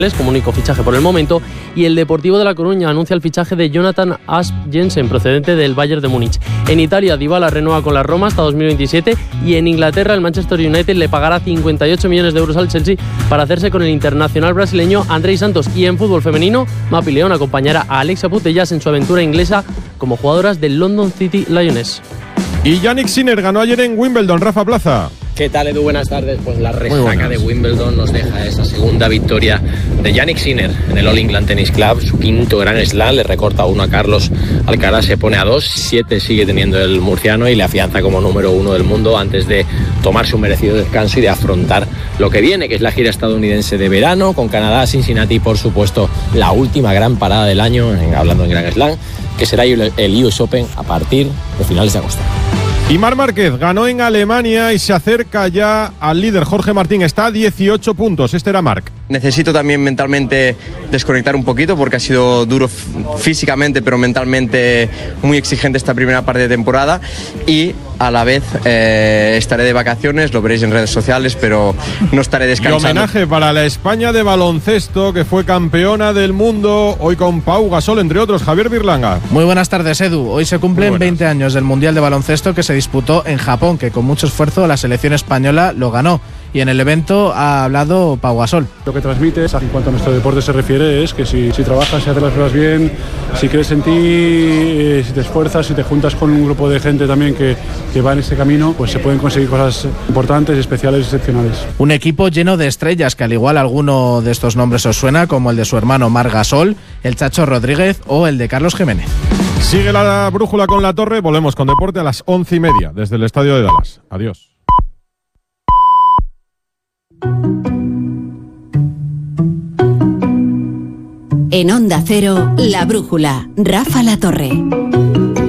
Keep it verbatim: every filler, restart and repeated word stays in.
como único fichaje por el momento, y el Deportivo de La Coruña anuncia el fichaje de Jonathan Asp Jensen, procedente del Bayern de Múnich. En Italia, Dybala renueva con la Roma hasta dos mil veintisiete, y en Inglaterra el Manchester United le pagará cincuenta y ocho millones de euros al Chelsea para hacerse con el internacional brasileño Andrei Santos. Y en fútbol femenino, Mapi León acompañará a Alexia Putellas en su aventura inglesa como jugadoras del London City Lioness. Y Jannik Sinner ganó ayer en Wimbledon. Rafa Plaza. ¿Qué tal, Edu? Buenas tardes. Pues la resaca de Wimbledon nos deja esa segunda victoria de Jannik Sinner en el All England Tennis Club, su quinto gran slam. Le recorta uno a Carlos Alcaraz, se pone a dos, siete sigue teniendo el murciano y le afianza como número uno del mundo antes de tomar su merecido descanso y de afrontar lo que viene, que es la gira estadounidense de verano, con Canadá, Cincinnati y por supuesto la última gran parada del año, en, hablando en Grand Slam, que será el, el U S Open a partir de finales de agosto. Y Marc Márquez ganó en Alemania y se acerca ya al líder Jorge Martín. Está a dieciocho puntos. Este era Marc. Necesito también mentalmente desconectar un poquito porque ha sido duro físicamente, pero mentalmente muy exigente esta primera parte de temporada. Y a la vez eh, estaré de vacaciones, lo veréis en redes sociales, pero no estaré descansando. Y homenaje para la España de baloncesto, que fue campeona del mundo, hoy con Pau Gasol, entre otros. Javier Birlanga. Muy buenas tardes, Edu. Hoy se cumplen veinte años del Mundial de Baloncesto que se disputó en Japón, que con mucho esfuerzo la selección española lo ganó. Y en el evento ha hablado Pau Gasol. Lo que transmites en cuanto a nuestro deporte se refiere es que si, si trabajas, si haces las cosas bien, si crees en ti, eh, si te esfuerzas, si te juntas con un grupo de gente también que, que va en ese camino, pues se pueden conseguir cosas importantes, especiales, excepcionales. Un equipo lleno de estrellas que al igual alguno de estos nombres os suena, como el de su hermano Marc Gasol, el Chacho Rodríguez o el de Carlos Jiménez. Sigue la brújula con La Torre, volvemos con deporte a las once y media desde el estadio de Dallas. Adiós. En Onda Cero, La Brújula, Rafa La Torre.